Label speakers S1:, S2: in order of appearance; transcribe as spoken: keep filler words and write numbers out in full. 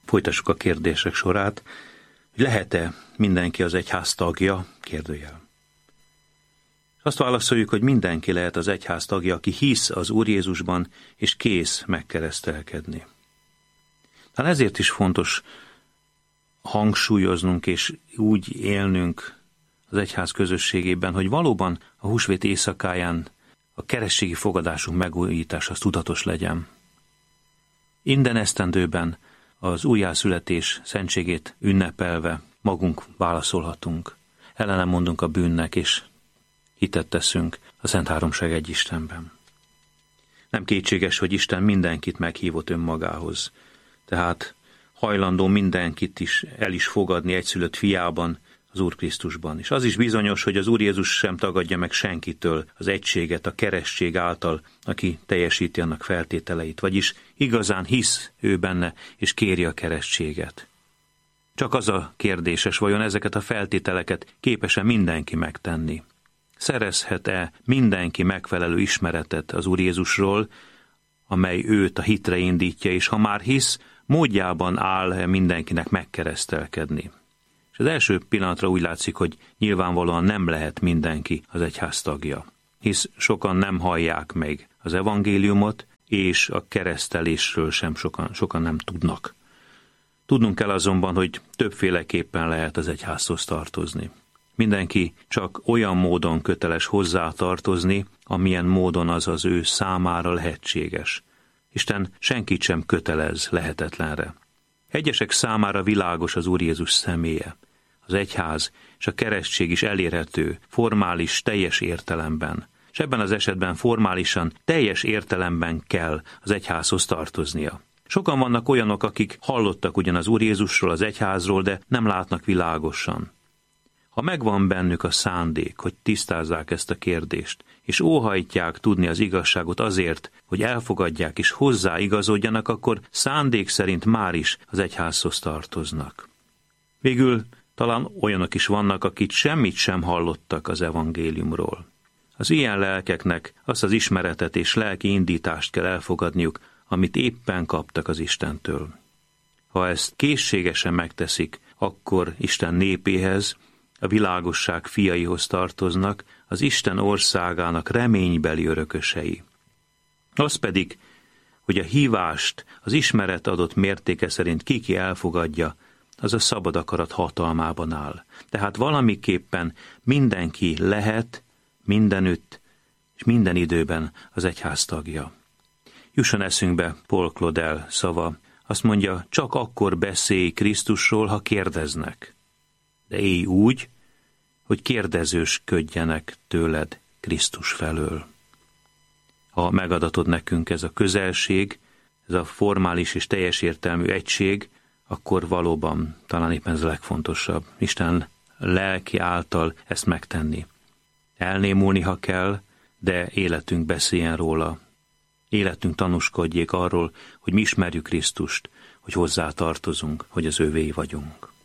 S1: Folytassuk a kérdések sorát. Lehet-e mindenki az egyház tagja? Kérdőjel. Azt válaszoljuk, hogy mindenki lehet az egyház tagja, aki hisz az Úr Jézusban, és kész megkeresztelkedni. Tehát ezért is fontos hangsúlyoznunk és úgy élnünk az egyház közösségében, hogy valóban a húsvét éjszakáján a keresztségi fogadásunk megújítása az tudatos legyen. Innen esztendőben az újjászületés szentségét ünnepelve magunk válaszolhatunk. Ellenem mondunk a bűnnek, és hitet teszünk a Szent Háromság egy Istenben. Nem kétséges, hogy Isten mindenkit meghívott önmagához. Tehát hajlandó mindenkit is el is fogadni egyszülött fiában, az Úr Krisztusban. És az is bizonyos, hogy az Úr Jézus sem tagadja meg senkitől az egységet a keresztség által, aki teljesíti annak feltételeit, vagyis igazán hisz ő benne, és kéri a keresztséget. Csak az a kérdéses, vajon ezeket a feltételeket képes-e mindenki megtenni? Szerezhet-e mindenki megfelelő ismeretet az Úr Jézusról, amely őt a hitre indítja, és ha már hisz, módjában áll mindenkinek megkeresztelkedni? És az első pillanatra úgy látszik, hogy nyilvánvalóan nem lehet mindenki az egyház tagja, hisz sokan nem hallják meg az evangéliumot, és a keresztelésről sem sokan, sokan nem tudnak. Tudnunk kell azonban, hogy többféleképpen lehet az egyházhoz tartozni. Mindenki csak olyan módon köteles hozzá tartozni, amilyen módon az az ő számára lehetséges. Isten senkit sem kötelez lehetetlenre. Egyesek számára világos az Úr Jézus személye. Az egyház és a keresztség is elérhető, formális, teljes értelemben. És ebben az esetben formálisan, teljes értelemben kell az egyházhoz tartoznia. Sokan vannak olyanok, akik hallottak ugyan az Úr Jézusról, az egyházról, de nem látnak világosan. Ha megvan bennük a szándék, hogy tisztázzák ezt a kérdést, és óhajtják tudni az igazságot azért, hogy elfogadják és hozzáigazodjanak, akkor szándék szerint már is az egyházhoz tartoznak. Végül talán olyanok is vannak, akik semmit sem hallottak az evangéliumról. Az ilyen lelkeknek azt az ismeretet és lelki indítást kell elfogadniuk, amit éppen kaptak az Istentől. Ha ezt készségesen megteszik, akkor Isten népéhez, a világosság fiaihoz tartoznak, az Isten országának reménybeli örökösei. Az pedig, hogy a hívást az ismeret adott mértéke szerint ki-ki elfogadja, az a szabad akarat hatalmában áll. Tehát valamiképpen mindenki lehet, mindenütt és minden időben az egyház tagja. Jusson eszünkbe Paul Claudel szava, azt mondja, csak akkor beszélj Krisztusról, ha kérdeznek. De élj úgy, hogy kérdezősködjenek tőled Krisztus felől. Ha megadatod nekünk ez a közelség, ez a formális és teljes értelmű egység, akkor valóban talán éppen ez a legfontosabb. Isten lelki által ezt megtenni. Elnémulni, ha kell, de életünk beszéljen róla. Életünk tanúskodjék arról, hogy mi ismerjük Krisztust, hogy hozzá tartozunk, hogy az övéi vagyunk.